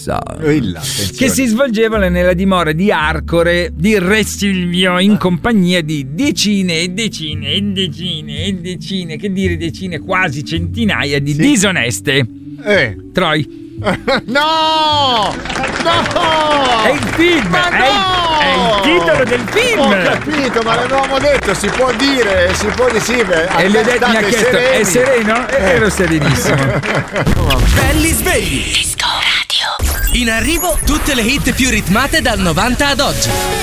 famosa, che si svolgevano nella dimora di Arcore di Re Silvio in compagnia di decine e decine e decine e decine, che dire decine, quasi centinaia di disoneste. Troy. No! È il film! È il titolo del film! Ho capito, ma l'avevamo detto, si può dire sì. E mi ha chiesto, è sereno? Ero serenissimo. Belli svegli! Disco Radio. In arrivo tutte le hit più ritmate dal 90 ad oggi.